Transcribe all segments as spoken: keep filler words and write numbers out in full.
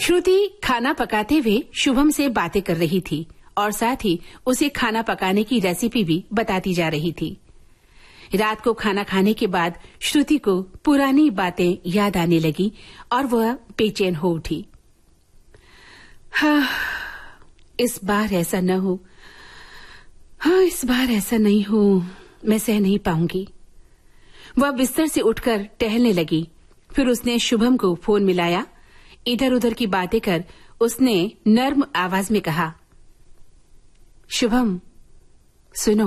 श्रुति खाना पकाते हुए शुभम से बातें कर रही थी और साथ ही उसे खाना पकाने की रेसिपी भी बताती जा रही थी। रात को खाना खाने के बाद श्रुति को पुरानी बातें याद आने लगी और वह बेचैन हो उठी। हाँ, इस बार ऐसा न हो, हाँ इस बार ऐसा नहीं हो, मैं सह नहीं पाऊंगी। वह बिस्तर से उठकर टहलने लगी। फिर उसने शुभम को फोन मिलाया। इधर उधर की बातें कर उसने नर्म आवाज में कहा, शुभम सुनो,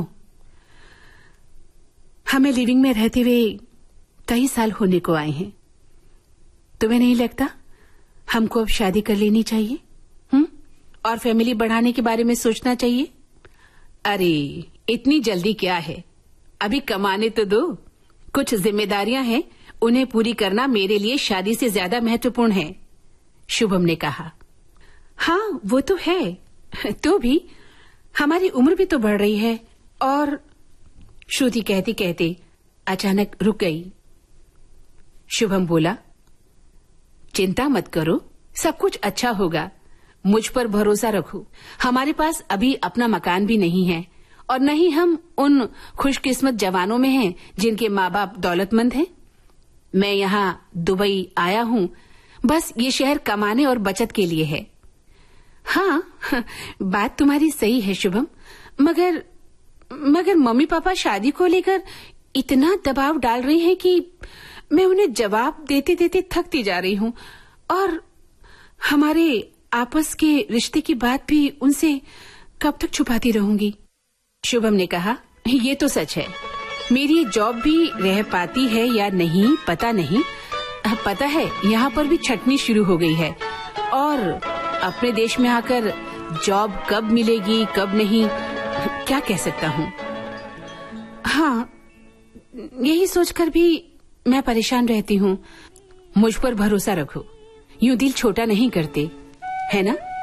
हमें लिविंग में रहते हुए कई साल होने को आए हैं। तुम्हें नहीं लगता हमको अब शादी कर लेनी चाहिए हम्म और फैमिली बढ़ाने के बारे में सोचना चाहिए? अरे इतनी जल्दी क्या है, अभी कमाने तो दो। कुछ जिम्मेदारियां हैं, उन्हें पूरी करना मेरे लिए शादी से ज्यादा महत्वपूर्ण है, शुभम ने कहा। हाँ वो तो है, तो भी हमारी उम्र भी तो बढ़ रही है। और श्रुति कहते कहते अचानक रुक गई। शुभम बोला, चिंता मत करो, सब कुछ अच्छा होगा, मुझ पर भरोसा रखो। हमारे पास अभी अपना मकान भी नहीं है और न ही हम उन खुशकिस्मत जवानों में हैं जिनके माँ बाप दौलतमंद हैं। मैं यहाँ दुबई आया हूँ, बस ये शहर कमाने और बचत के लिए है। हाँ, बात तुम्हारी सही है शुभम, मगर मगर मम्मी पापा शादी को लेकर इतना दबाव डाल रहे हैं कि मैं उन्हें जवाब देते देते थकती जा रही हूँ और हमारे आपस के रिश्ते की बात भी उनसे कब तक छुपाती रहूंगी। शुभम ने कहा, ये तो सच है, मेरी जॉब भी रह पाती है या नहीं पता नहीं। पता है यहाँ पर भी छटनी शुरू हो गई है और अपने देश में आकर जॉब कब मिलेगी कब नहीं क्या कह सकता हूँ। हाँ, यही सोचकर भी मैं परेशान रहती हूँ। मुझ पर भरोसा रखो, यूं दिल छोटा नहीं करते, है ना?